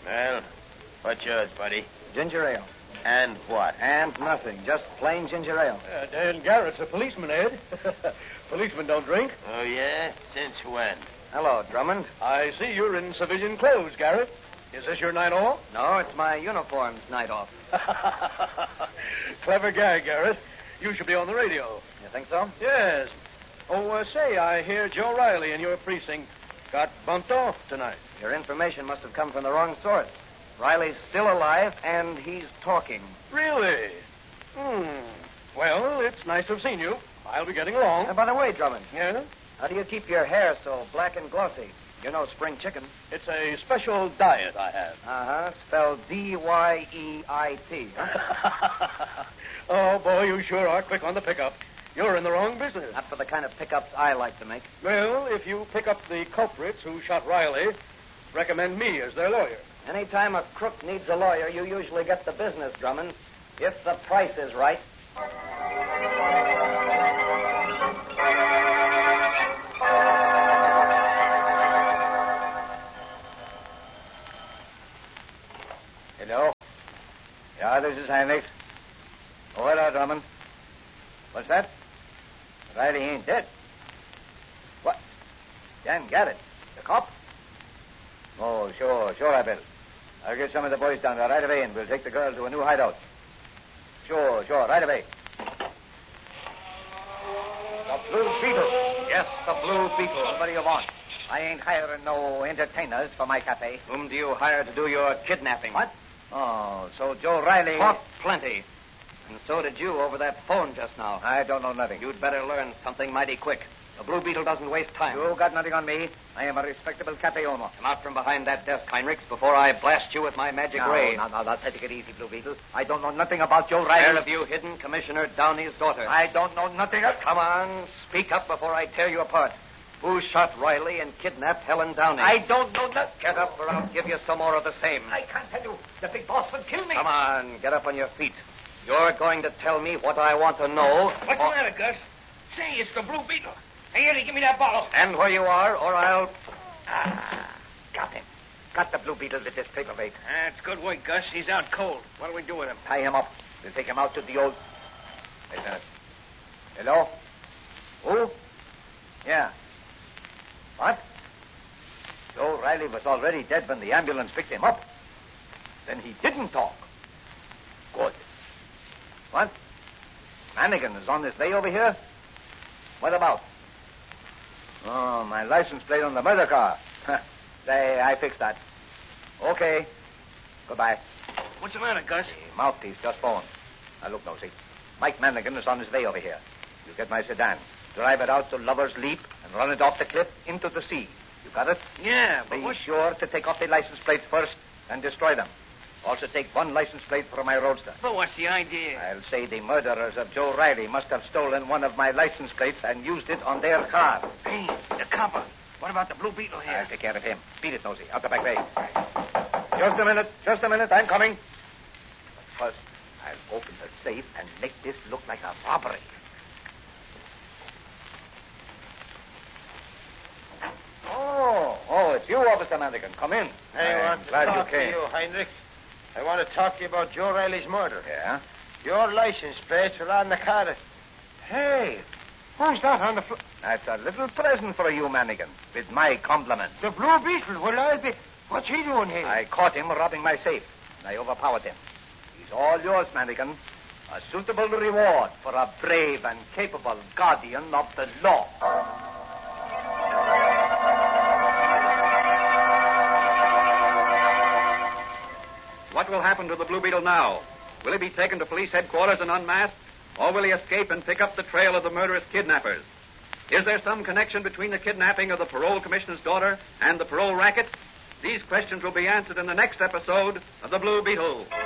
Well, what's yours, buddy? Ginger ale. And what? And nothing. Just plain ginger ale. Dan Garrett's a policeman, Ed. Policemen don't drink. Oh, yeah? Since when? Hello, Drummond. I see you're in civilian clothes, Garrett. Is this your night off? No, it's my uniform's night off. Clever guy, Garrett. You should be on the radio. You think so? Yes. Oh, say, I hear Joe Riley in your precinct got bumped off tonight. Your information must have come from the wrong source. Riley's still alive, and he's talking. Really? Well, it's nice to have seen you. I'll be getting along. By the way, Drummond. Yeah? How do you keep your hair so black and glossy? You're no spring chicken. It's a special diet I have. Uh-huh. Spelled D-Y-E-I-T. Huh? Oh, boy, you sure are quick on the pickup. You're in the wrong business. Not for the kind of pickups I like to make. Well, if you pick up the culprits who shot Riley, recommend me as their lawyer. Anytime a crook needs a lawyer, you usually get the business, Drummond. If the price is right. Hello? Yeah, this is Heinrich. Oh, hello, Drummond. What's that? Riley ain't dead. What? Dan Garrett, the cop? Oh, sure I will. I'll get some of the boys down there right away, and we'll take the girls to a new hideout. Sure, right away. The Blue Beetle. Yes, the Blue Beetle. What do you want? I ain't hiring no entertainers for my cafe. Whom do you hire to do your kidnapping? What? Oh, so Joe Riley... Talk plenty. And so did you over that phone just now. I don't know nothing. You'd better learn something mighty quick. The Blue Beetle doesn't waste time. You got nothing on me. I am a respectable cafe owner. Come out from behind that desk, Heinrich, before I blast you with my magic ray. No, take it easy, Blue Beetle. I don't know nothing about Joe Riley. Where have you hidden Commissioner Downey's daughter? I don't know nothing of... Come on, speak up before I tear you apart. Who shot Riley and kidnapped Helen Downey? I don't know nothing. Get up or I'll give you some more of the same. I can't tell you. The big boss would kill me. Come on, get up on your feet. You're going to tell me what I want to know. What's the matter, Gus? Say, it's the Blue Beetle. Hey, Eddie, give me that bottle. Stand where you are, or I'll... Got him. Got the Blue Beetle with this paperweight. That's good work, Gus. He's out cold. What do we do with him? Tie him up. We'll take him out to the old... Wait a minute. Hello? Who? Yeah. What? Joe Riley was already dead when the ambulance picked him up. Then he didn't talk. Good. What? Mannigan is on his way over here? What about? Oh, my license plate on the murder car. Say, I fixed that. Okay. Goodbye. What's the matter, Gus? The mouthpiece just phoned. Now, look, Nosey. Mike Mannigan is on his way over here. You get my sedan. Drive it out to Lover's Leap and run it off the cliff into the sea. You got it? Yeah, but Be sure to take off the license plates first and destroy them. Also take one license plate for my roadster. But what's the idea? I'll say the murderers of Joe Riley must have stolen one of my license plates and used it on their car. Hey, the copper. What about the Blue Beetle here? I'll take care of him. Beat it, Nosey. Out the back way. Just a minute. I'm coming. But first, I'll open the safe and make this look like a robbery. Oh, it's you, Officer Mannigan. Come in. I'm glad you came. To you, Heinrich. I want to talk to you about Joe Riley's murder. Yeah? Your license plates are on the car. Hey, who's that on the floor? That's a little present for you, Mannigan, with my compliments. The Blue Beetle. Well, I'll be... What's he doing here? I caught him robbing my safe, and I overpowered him. He's all yours, Mannigan. A suitable reward for a brave and capable guardian of the law. What will happen to the Blue Beetle now? Will he be taken to police headquarters and unmasked? Or will he escape and pick up the trail of the murderous kidnappers? Is there some connection between the kidnapping of the parole commissioner's daughter and the parole racket? These questions will be answered in the next episode of The Blue Beetle.